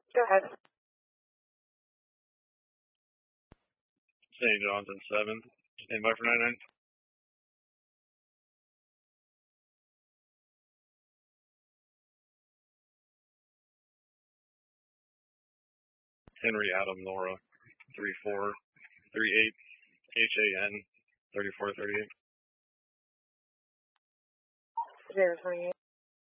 Go ahead. St. John's and 7. Stand by for 99. Henry Adam Nora 3438 HAN